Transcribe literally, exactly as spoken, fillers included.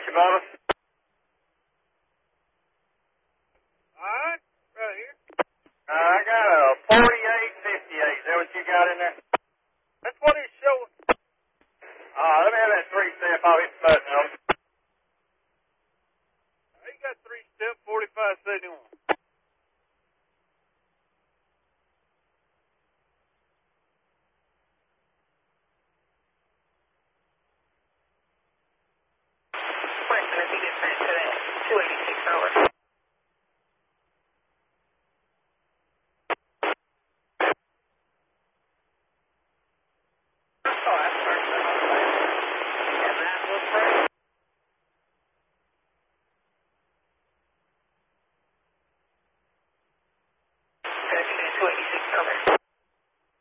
you, Bubba? Alright, right here. Uh, I got a forty-eight fifty-eight. Is that what you got in there? That's what it's showing. Uh, let me have that three-step. I'll hit the button on it. He got three step, forty-five seventy-one. Western, if you get back to that, two eighty-six over.